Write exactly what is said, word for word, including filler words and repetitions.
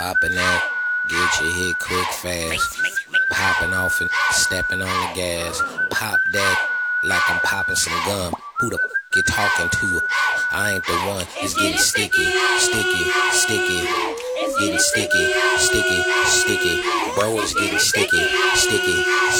Popping that, get your hit quick fast. Popping off and stepping on the gas. Pop that like I'm popping some gum. Who the f you talking to? I ain't the one. It's getting sticky, sticky, sticky. Getting sticky, sticky, sticky. Bro, it's getting sticky, sticky,